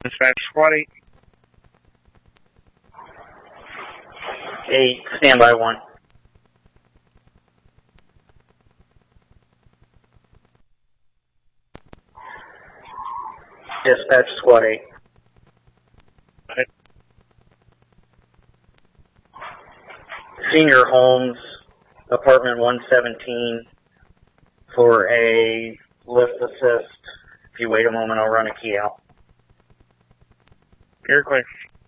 Dispatch Squad 8. 8, standby 1. Dispatch Squad 8. Right. Senior Homes, apartment 117, for a lift assist. If you wait a moment, I'll run a key out. You're clear.